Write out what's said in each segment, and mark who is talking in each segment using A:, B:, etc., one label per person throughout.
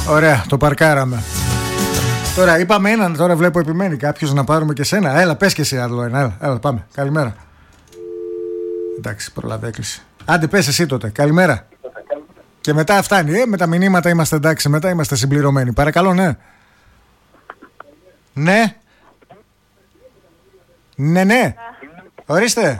A: Ωραία, το παρκάραμε. Τώρα είπαμε έναν, τώρα βλέπω επιμένει κάποιος να πάρουμε και σένα. Έλα, πες και εσύ άλλο ένα. Έλα, πάμε. Καλημέρα. Εντάξει, προλάβει, έκλεισε. Άντε, πες εσύ τότε. Καλημέρα. Και μετά φτάνει, με τα μηνύματα είμαστε εντάξει, μετά είμαστε συμπληρωμένοι. Παρακαλώ, ναι. Ναι. Ναι. Ορίστε.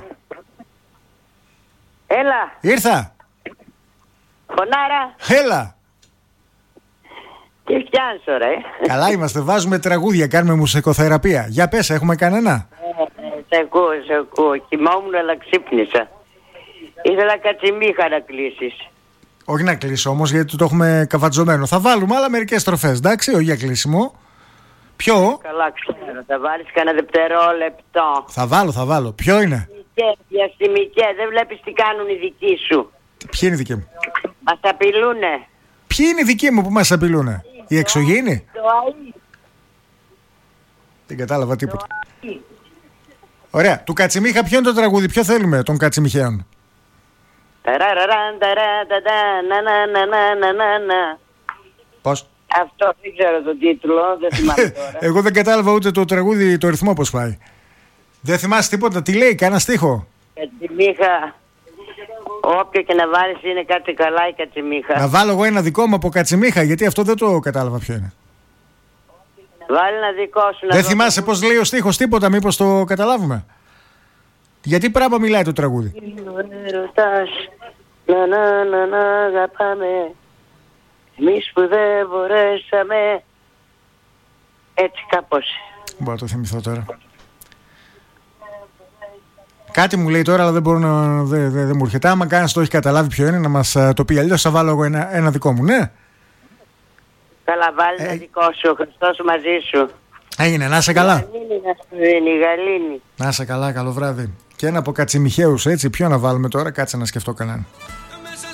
B: Έλα.
A: Ήρθα.
B: Φωνάρα.
A: Έλα.
B: Τι φτιάνεις τώρα,
A: Καλά είμαστε, βάζουμε τραγούδια, κάνουμε μουσικοθεραπεία. Για πες, έχουμε κανένα?
B: Σε ακούω. Κοιμόμουν αλλά ξύπνησα. Ήθελα κατσιμίχα να κλείσεις.
A: Όχι να κλείσω όμως, γιατί το έχουμε καβατζωμένο. Θα βάλουμε άλλα μερικές στροφές, εντάξει, όχι για κλείσιμο. Ποιο?
B: Καλά, ξέρω. Θα βάλεις κανένα δευτερόλεπτο.
A: Θα βάλω. Ποιο είναι?
B: Διαστημικές. Δεν βλέπεις τι κάνουν οι δικοί σου.
A: Ποιοι είναι οι δικοί μου?
B: Μας απειλούνε.
A: Ποιοι είναι οι δικοί μου που μας απειλούνε? Οι εξωγήινοι?
B: Το ΑΗ.
A: Δεν κατάλαβα τίποτα. Ωραία. Του Κατσιμίχα ποιο είναι το τραγούδι? Ποιο θέλουμε των Κατσιμιχαίων? Πώς?
B: Αυτό δεν ξέρω τον τίτλο. Δεν θυμάμαι τώρα.
A: Εγώ δεν κατάλαβα ούτε το τραγούδι, το ρυθμό πώς πάει. Δεν θυμάσαι τίποτα? Τι λέει, κανένα στίχο?
B: Κατσιμίχα. Όποιο και να βάλεις είναι κάτι καλά η Κατσιμίχα.
A: Να βάλω εγώ ένα δικό μου από Κατσιμίχα, γιατί αυτό δεν το κατάλαβα ποιο είναι.
B: Βάλει ένα δικό σου.
A: Δεν θυμάσαι πώς λέει ο στίχος, τίποτα, μήπως το καταλάβουμε? Γιατί πράγμα μιλάει το τραγούδι?
B: Ρωτάς, να αγαπάμε, εμείς που δεν μπορέσαμε. Έτσι κάπως.
A: Μπορώ να το θυμηθώ τώρα. Κάτι μου λέει τώρα, αλλά δεν μπορώ να. Δεν μου έρχεται. Άμα κανείς το έχει καταλάβει ποιο είναι, να μας το πει. Αλλιώς θα βάλω εγώ ένα δικό μου, ναι.
B: Καλά, βάλει ένα δικό σου. Ο Χριστός μαζί σου.
A: Έγινε, να είσαι καλά.
B: Η Γαλήνη.
A: Να είσαι καλά, καλό βράδυ. Και ένα από Κατσιμιχαίους, έτσι. Ποιο να βάλουμε τώρα, κάτσε να σκεφτώ κανένα.